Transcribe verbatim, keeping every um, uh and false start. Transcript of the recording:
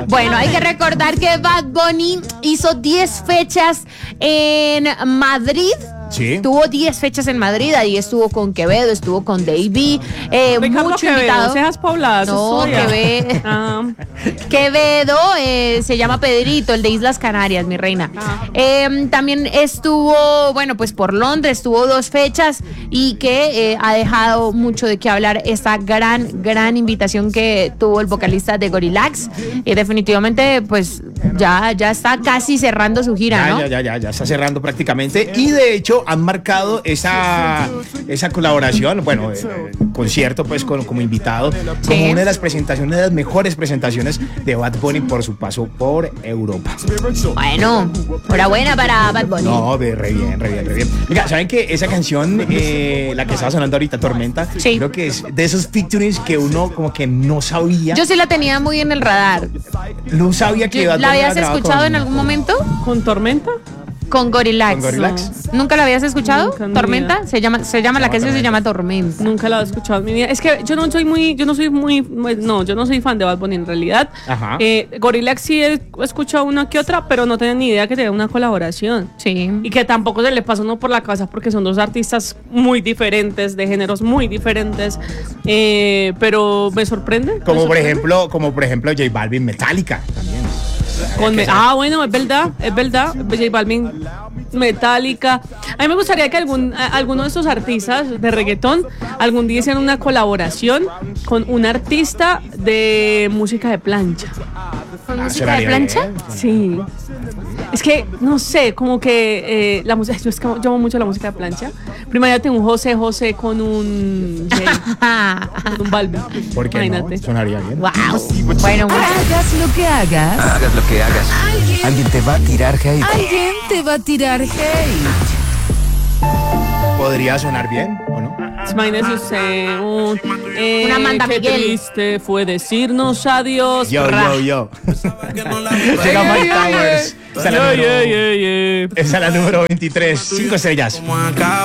Bueno, hay que recordar que Bad Bunny hizo diez fechas en Madrid. Sí. Tuvo diez fechas en Madrid, ahí estuvo con Quevedo, estuvo con Davey, eh, mucho Quevedo, invitado. Cejas pobladas. No, Quevedo. Ah. Quevedo eh, se llama Pedrito, el de Islas Canarias, mi reina. Ah. Eh, también estuvo, bueno, pues por Londres, tuvo dos fechas y que eh, ha dejado mucho de qué hablar esta gran, gran invitación que tuvo el vocalista de Gorillaz. Y definitivamente, pues ya, ya está casi cerrando su gira, Ya, ¿no? ya, ya, ya, ya está cerrando prácticamente. Y de hecho han marcado esa, esa colaboración, bueno, eh, concierto pues con, como invitado, como Sí. una de las presentaciones, de las mejores presentaciones de Bad Bunny por su paso por Europa. Bueno, enhorabuena para Bad Bunny. No, ve, re bien, re bien, re bien. Mira, ¿saben que esa canción, eh, la que estaba sonando ahorita, Tormenta, Sí. creo que es de esos featurings que uno como que no sabía, Yo sí la tenía muy en el radar. no sabía que Bad ¿La Bunny habías había grabado escuchado con- en algún momento? ¿Con Tormenta? Con Gorillaz. ¿Con Gorillaz? ¿Nunca la habías escuchado? Nunca en mi ¿Tormenta? vida. Se llama, se llama la No, canción se Tormenta. llama Tormenta. Nunca la he escuchado en mi vida. Es que yo no soy muy, yo no soy muy, no, yo no soy fan de Bad Bunny en realidad. Ajá. Eh, Gorillaz sí he escuchado una que otra, pero no tenía ni idea que tenía una colaboración. Sí. Y que tampoco se le pasa uno por la cabeza porque son dos artistas muy diferentes, de géneros muy diferentes. Eh, pero me sorprende. me Como por sorprende. ejemplo, como por ejemplo J Balvin, Metallica también. Con me- ah, bueno, es verdad, es verdad. J Balvin, Metallica. A mí me gustaría que algún, a- alguno de estos artistas de reggaetón algún día hicieran una colaboración con un artista de música de plancha. ¿Con música de Sonaría plancha? bien. Sí. Es que, no sé, como que eh, la música, yo, es que yo amo mucho la música de plancha. Primero tengo un José José con un Jay, con un Balvin. ¿Por qué Imagínate. no? Sonaría bien. Wow. Bueno, muchas- Hagas lo que hagas, Hagas lo que hagas. Alguien te va a tirar hate. alguien te va a tirar hate. ¿Podría sonar bien o no? Imagínese usted un, eh, Una Amanda qué Miguel. triste fue decirnos adiós. Yo, Ra. yo, yo. Llega Mike Towers. Esa es la Yeah, número- yeah, yeah, yeah. esa es la número veintitrés. Cinco estrellas.